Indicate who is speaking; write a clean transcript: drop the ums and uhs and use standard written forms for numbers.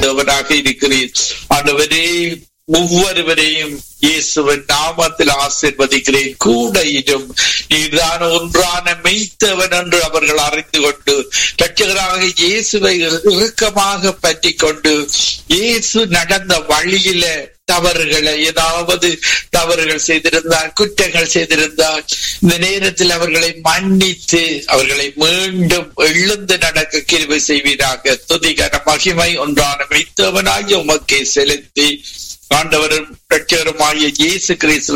Speaker 1: தேவனாக இருக்கிறீர். ஆண்டவரே, ஒவ்வொருவரையும் இயேசுவின் நாமத்தில் ஆசீர்வதிக்கிறேன். கூட இரும், நீர்தான் ஒன்றான மெய்த்தவன் என்று அவர்கள் அறிந்து கொண்டு இரட்சகராக இயேசுவை இறுக்கமாக பற்றி கொண்டு இயேசு நடந்த வழியில ஏதாவது தவறுகள் செய்திருந்தால், குற்றங்கள் செய்திருந்தால், இந்த நேரத்தில் அவர்களை மன்னித்து அவர்களை மீண்டும் எழுந்து நடக்க கிருபை செய்வீராக. துதிகர மகிமை ஒன்றான மெய்த்தவனாகிய உமக்கே செலுத்தி ஆண்டவரும் இரட்சகருமாகிய இயேசு கிறிஸ்துவின்